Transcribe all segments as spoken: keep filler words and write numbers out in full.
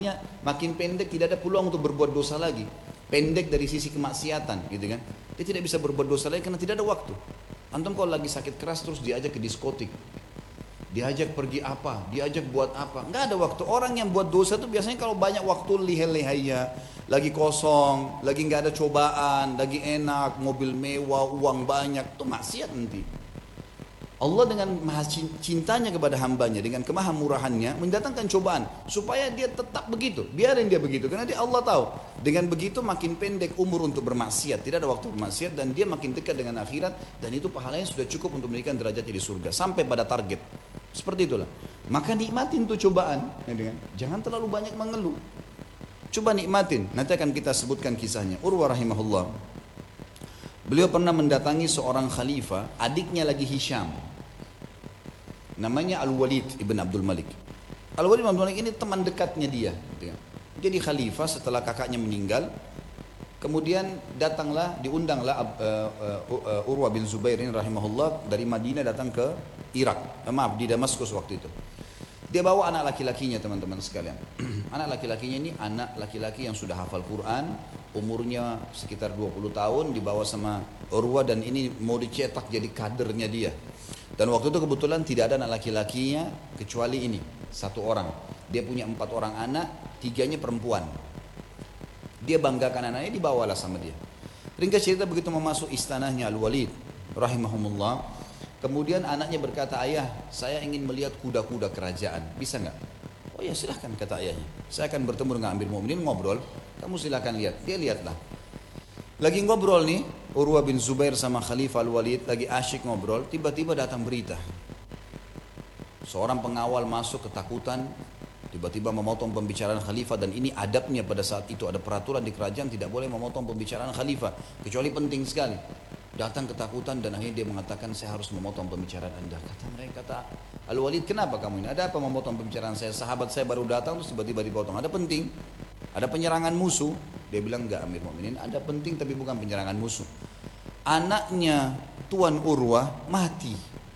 makin pendek, tidak ada peluang untuk berbuat dosa lagi. Pendek dari sisi kemaksiatan, gitu kan? Dia tidak bisa berbuat dosa lagi karena tidak ada waktu. Antum kalau lagi sakit keras terus diajak ke diskotik, diajak pergi apa, diajak buat apa, nggak ada waktu. Orang yang buat dosa itu biasanya kalau banyak waktu lihai-lihainya, lagi kosong, lagi nggak ada cobaan, lagi enak, mobil mewah, uang banyak, itu maksiat nanti. Allah dengan maha cintanya kepada hambanya, dengan kemahamurahannya mendatangkan cobaan supaya dia tetap begitu, biarin dia begitu, karena dia Allah tahu dengan begitu makin pendek umur untuk bermaksiat, tidak ada waktu bermaksiat, dan dia makin dekat dengan akhirat, dan itu pahalanya sudah cukup untuk memberikan derajatnya di surga sampai pada target. Seperti itulah, maka nikmatin tuh cobaan, ya, jangan terlalu banyak mengeluh, coba nikmatin. Nanti akan kita sebutkan kisahnya. Urwah rahimahullah, beliau pernah mendatangi seorang khalifah, adiknya lagi Hisham, namanya Al-Walid ibn Abdul Malik. Al-Walid ibn Abdul Malik ini teman dekatnya dia. Jadi khalifah setelah kakaknya meninggal, kemudian datanglah, diundanglah uh, uh, uh, Urwah bin Zubair ini rahimahullah dari Madinah datang ke Irak, eh, maaf di Damaskus waktu itu. Dia bawa anak laki-lakinya, teman-teman sekalian. Anak laki-lakinya ini anak laki-laki yang sudah hafal Quran, umurnya sekitar dua puluh tahun, dibawa sama Urwah, dan ini mau dicetak jadi kadernya dia. Dan waktu itu kebetulan tidak ada anak laki-lakinya kecuali ini, satu orang. Dia punya empat orang anak, tiganya perempuan. Dia banggakan anaknya, dibawalah sama dia. Ringkas cerita, begitu memasuk istanahnya Al-Walid rahimahumullah, kemudian anaknya berkata, ayah, saya ingin melihat kuda-kuda kerajaan, bisa nggak? Oh ya silahkan, kata ayahnya. Saya akan bertemu dengan Amir Mu'minin, ngobrol, kamu silahkan lihat. Dia lihatlah. Lagi ngobrol nih, Urwah bin Zubair sama Khalifah Al-Walid lagi asyik ngobrol, tiba-tiba datang berita. Seorang pengawal masuk ketakutan, tiba-tiba memotong pembicaraan Khalifah, dan ini adabnya pada saat itu, ada peraturan di kerajaan tidak boleh memotong pembicaraan Khalifah, kecuali penting sekali. Datang ketakutan dan akhirnya dia mengatakan, saya harus memotong pembicaraan anda. Kata mereka, kata Al-Walid, kenapa kamu ini? Ada apa memotong pembicaraan saya? Sahabat saya baru datang terus tiba-tiba dipotong. Ada penting? Ada penyerangan musuh? Dia bilang, enggak Amir Mu'minin, ada penting tapi bukan penyerangan musuh. Anaknya Tuan Urwah mati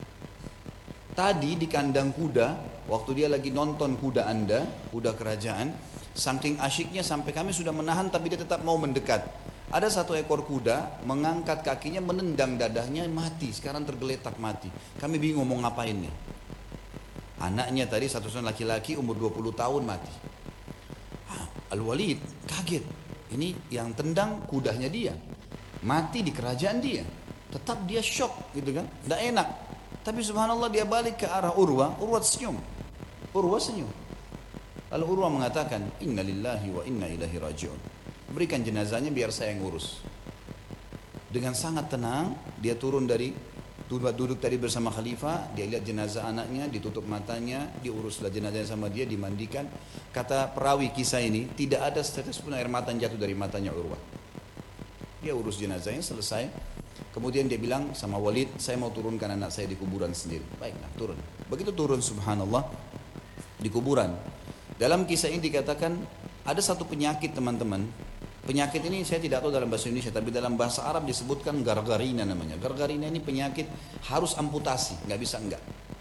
tadi di kandang kuda, waktu dia lagi nonton kuda anda, kuda kerajaan, saking asyiknya sampai kami sudah menahan tapi dia tetap mau mendekat. Ada satu ekor kuda mengangkat kakinya, menendang dadahnya, mati, sekarang tergeletak mati. Kami bingung mau ngapain nih. Anaknya tadi satu-satunya laki-laki umur dua puluh tahun mati. Al-Walid kaget, ini yang tendang kudanya dia, mati di kerajaan dia. Tetap dia shock gitu kan, tidak enak. Tapi subhanallah dia balik ke arah Urwah, Urwah senyum. Urwah senyum. Lalu Urwah mengatakan, inna lillahi wa inna ilahi raji'un. Berikan jenazahnya biar saya yang urus. Dengan sangat tenang dia turun dari duduk tadi bersama khalifah, dia lihat jenazah anaknya, ditutup matanya, diuruslah jenazahnya sama dia, dimandikan. Kata perawi kisah ini, tidak ada setetes pun air mata yang jatuh dari matanya Urwah. Dia urus jenazahnya selesai. Kemudian dia bilang sama Walid, saya mau turunkan anak saya di kuburan sendiri. Baiklah, turun. Begitu turun, subhanallah, di kuburan. Dalam kisah ini dikatakan ada satu penyakit, teman-teman. Penyakit ini saya tidak tahu dalam bahasa Indonesia, tapi dalam bahasa Arab disebutkan gargarina namanya. Gargarina ini penyakit harus amputasi, nggak bisa enggak.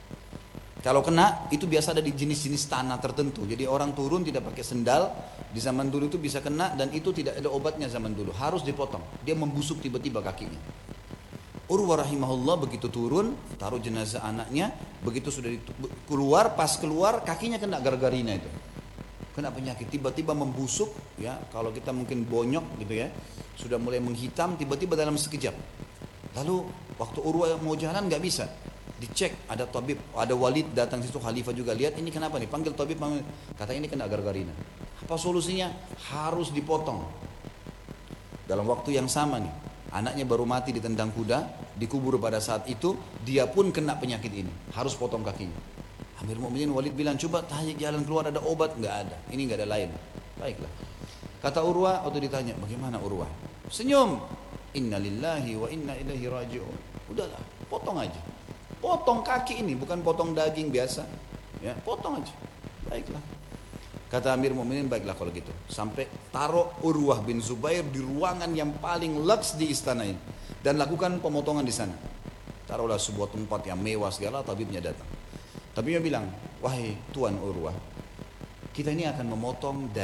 Kalau kena itu biasa ada di jenis-jenis tanah tertentu. Jadi orang turun tidak pakai sendal, di zaman dulu itu bisa kena, dan itu tidak ada obatnya zaman dulu. Harus dipotong. Dia membusuk tiba-tiba kakinya. Urwah rahimahullah begitu turun, taruh jenazah anaknya, begitu sudah keluar, pas keluar kakinya kena gargarina itu. Kena penyakit, tiba-tiba membusuk, ya kalau kita mungkin bonyok gitu ya, sudah mulai menghitam tiba-tiba dalam sekejap. Lalu waktu Urwah mau jalan nggak bisa, dicek, ada tabib, ada Walid datang situ, khalifah juga lihat, ini kenapa nih, panggil tabib, panggil. Kata ini kena gargarina. Apa solusinya? Harus dipotong. Dalam waktu yang sama nih, anaknya baru mati ditendang kuda, dikubur pada saat itu, dia pun kena penyakit ini, harus potong kakinya. Amir Mu'minin Walid bilang, coba tanya jalan keluar, ada obat? Nggak ada, ini nggak ada lain. Baiklah. Kata Urwah, waktu ditanya, bagaimana Urwah? Senyum. Inna lillahi wa inna ilaihi raji'un. Udahlah, potong aja. Potong kaki ini, bukan potong daging biasa. Ya, potong aja. Baiklah. Kata Amir Mu'minin, baiklah kalau gitu. Sampai taruh Urwah bin Zubair di ruangan yang paling lux di istana ini, dan lakukan pemotongan di sana. Taruhlah sebuah tempat yang mewah segala, tabibnya datang. Tabibnya bilang, wahai Tuan Urwah, kita ini akan memotong